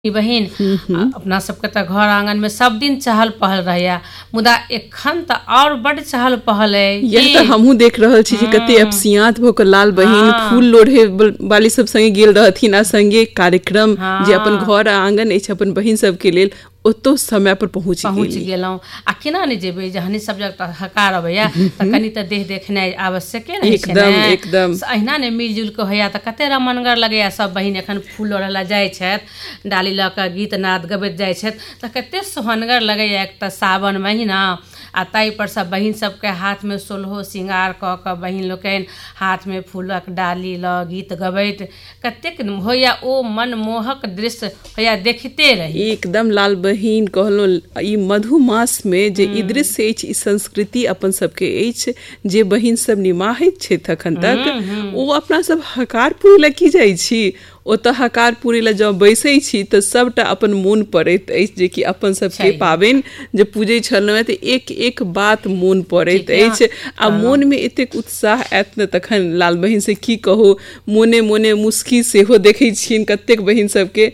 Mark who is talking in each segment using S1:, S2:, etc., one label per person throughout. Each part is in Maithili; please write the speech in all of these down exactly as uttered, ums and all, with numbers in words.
S1: बहिन अपना सबके त घर आंगन में सब दिन चहल पहल रहैया मुदा एखन त और बड़ चहल पहल है।
S2: यह तो हमहू देख रहल छी कते अफसियात भ के लाल बहिन फूल लोढ़े वाली सब संगे गेल रहथिन आ संगे कार्यक्रम जे अपन घर आंगन अछि अपन बहिन सब के लेल ओतो समय पर पहुंच
S1: पहुंच गेलौं आ केना ने जेबे जहनी सब जगह हकार अबैया त कनी त देह देखनाइ आवश्यक रहै छै
S2: एकदम एकदम
S1: अहिना ने मिलजुल के होया त कते रमनगर लगैया सब बहिन एखन फूल लोढ़ला जाय छथि डाली ल के गीत नाद गबैत जाय छथि त कते सोहनगर लगैया एक त सावन महीना आ ताई पर सब बहिन सबके हाथ में सोलहो सिंगार क के बहिन लोकन हाथ में फूलक डाली ल गीत गबैत कतेक होया ओ मनमोहक दृश्य होया देखते रही।
S2: एकदम लाल बहिन कहलो ई मधुमास में जे ई दृश्य अछि ई संस्कृति अपन सबके अछि जे बहिन सब निमाहित छै तखन तक ओ अपना सब हकार पुरै की जाइ छी ओत हकार पुरै ला जब बैसै छी त सबटा अपन मोन पड़ैत अछि जे कि अपन सबके पाबनि जे पूजै छलहुँ त एक एक बात मोन पड़ैत अछि आ मोन में एतेक उत्साह आयत न तखन लाल बहिन से की कहू मोने मोने मुस्की सेहो देखै छियनि कतेक बहिन सबके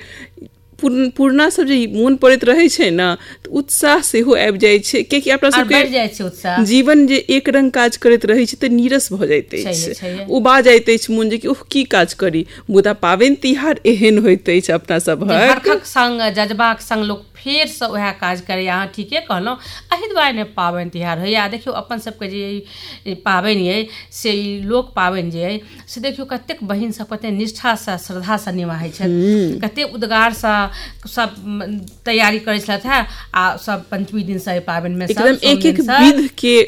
S2: पूर्णा सब जे मोन पड़ैत रहे छै ना त उत्साह सेहो आबि जाय छै कियाकि अपना सबके जीवन जे एक रंग काज करैत रहे छै त नीरस भ जाइत अछि उबा जाइत अछि मोन जे कि ओह की काज करी मुदा पाबनि तिहार एहन होइत अछि अपना सबहक
S1: संग जज्बाक संग लोग फेर से वह काज करे। अहाँ ठीके कहलौं एहि दुआरे ने पाबनि तिहार होइया देखियो अपन सबके जे पाबनि अइ से लोक पाबनि जे अइ से देखियो कतेक बहिन सब कते निष्ठा से श्रद्धा से निभाहै छथि कते उद्गार से सब तैयारी करै छथि है आ सब पंचमी दिन से पाबनि में सब
S2: एकदम एक एक विध के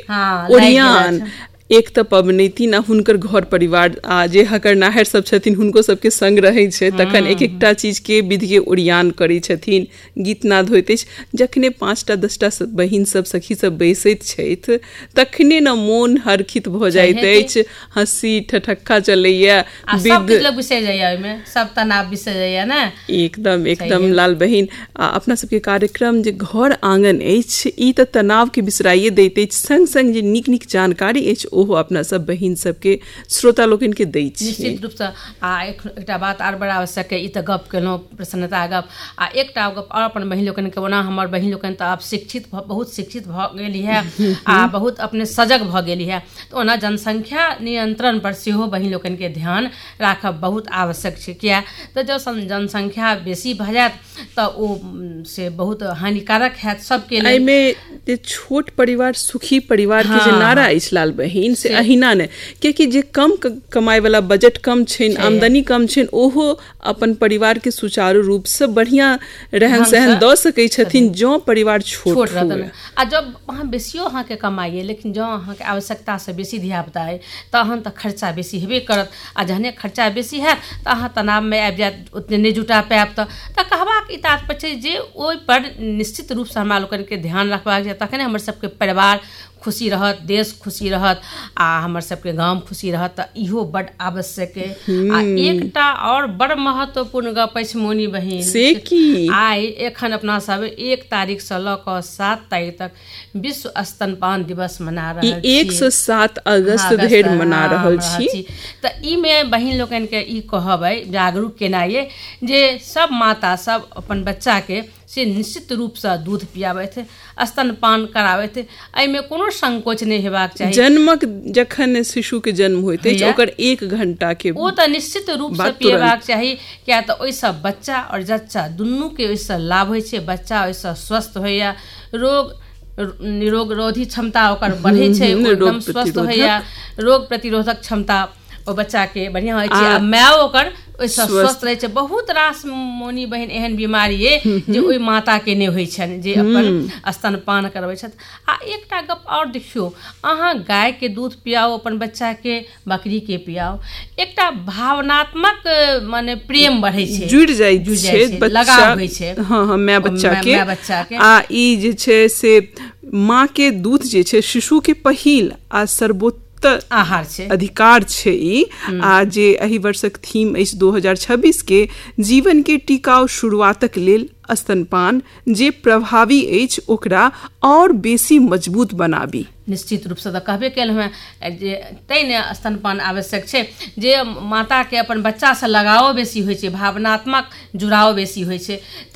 S2: ओरियान एक त पबनैतिन आ हुनकर घर परिवार आ जे हकर नाहर सब छथिन हुनको सबके संग रहै छै तखन एक एकटा चीज के विधि के ओरियान करै छथिन गीत नाद होइत अछि जखने पांचटा दसटा बहिन सब सखी सब बैसैत छथि तखने न मोन हरखित भ जाइत अछि हंसी ठठक्का चलैया
S1: विध लोग बिसरि जाइया ओइमे सब तनाव बिसरि जाइया ना एकदम
S2: एकदम लाल बहिन अपना सबके कार्यक्रम जे घर आंगन अछि ई त तनाव के बिसराइए दैत अछि संग संग जे नीक नीक जानकारी अछि ओहो अपना सब बहिन सबके श्रोता लोकन के दै छी
S1: निश्चित रूप से आ एकटा बात आर बड़ा आवश्यक है ई त गप केलौं प्रसन्नता गप आ एकटा गप और अपन बहिन लोकन के ओना हमर बहिन लोकन त आब शिक्षित बहुत शिक्षित भ गेली है आ बहुत अपने सजग भ गेली है तो ओना जनसंख्या नियंत्रण पर सेहो बहिन लोकन के ध्यान राखब बहुत आवश्यक छै किया त जो जनसंख्या बेसी भ जात त ओ से बहुत हानिकारक हैत सबके लेल।
S2: एमे जे छोट परिवार सुखी परिवार के जे नारा अछि लाल बहिन से अहिना ने क्योंकि जे कम कमाई वाला बजट कम छेन आमदनी कम छेन ओहो अपन परिवार के सुचारू रूप से बढ़िया रहन सहन द सकै छथिन जो परिवार छोट
S1: रहतन आ जब अहाँ बेसियो अहाँ के कमाइए लेकिन जो अहाँ के आवश्यकता से बेसी धियापुता है तहन त खर्चा बेसी हेबे करत आ जहने खर्चा बेसी है त अहाँ तनाव में आबि जात उतने नहीं जुटा पाएब त त कहबाक ई तात्पर्य छै जे ओइ पर निश्चित रूप से हमरा लोकन के ध्यान रखबाक छै तखने हमर सबके परिवार खुशी रहत देश खुशी रहत आ हमर सबके गांव खुशी रहत त इहो बड़ आवश्यक है। आ एकटा और बड़ महत्वपूर्ण गप अछि मोनी बहिन
S2: से की
S1: आइ एखन अपना सब एक तारीख से ल क सात तारीख तक विश्व स्तनपान दिवस मना रहल छी
S2: एक सौ सात अगस्त धरि मना रहल छी
S1: त ई में बहिन लोकन के ई कहबै जागरूक केनाइ जे सब माता सब अपन बच्चा के से निश्चित रूप से दूध पियाबैत स्तनपान कराबैत एहिमे कोनो संकोच नहीं हेबाक चाही।
S2: जन्मक जखन शिशु के जन्म होइत अछि ओकर एक घंटा के
S1: ओ त निश्चित रूप से पियबाक चाही किया त ओइ से बच्चा और जच्चा दुनू के ओइ से लाभ होइ छै बच्चा ओइ से स्वस्थ होइया रोग निरोग रोधी क्षमता ओकर बढ़ै छै एकदम स्वस्थ होइया रोग प्रतिरोधक क्षमता ओ बच्चा के बढ़िया होइ छै आ माय ओकर ओइसे स्वस्थ रहे छै। बहुत रास मोनी बहन एहन बीमारी है जे ओइ माता के नहीं होइ छन जे अपन स्तनपान करबै छथि। आ एकटा गप और देखियो अहाँ गाय के दूध पियाओ अपन बच्चा के बकरी के पियाओ एकटा भावनात्मक माने प्रेम बढ़ै छै
S2: जुड़ जाइ छै
S1: लगाव होइ छै
S2: हां हां माय बच्चा के
S1: माय बच्चा के
S2: आ ई जे छै से माँ के दूध जे छै शिशु के पहिल आ सर्वोत्तम
S1: आहार छै
S2: अधिकार छै ई आ जे एहि वर्षक थीम अछि दो हज़ार छब्बीस के जीवन के टिकाऊ शुरुआतक लेल स्तनपान जे प्रभावी अछि ओकरा और बेसी मजबूत बनाबी
S1: निश्चित रूप से कहबे केल हमें जे तै ने स्तनपान आवश्यक छै जे माता के अपन बच्चा से लगाव बेसी होइ छै भावनात्मक जुड़ाव बेसी होइ छै।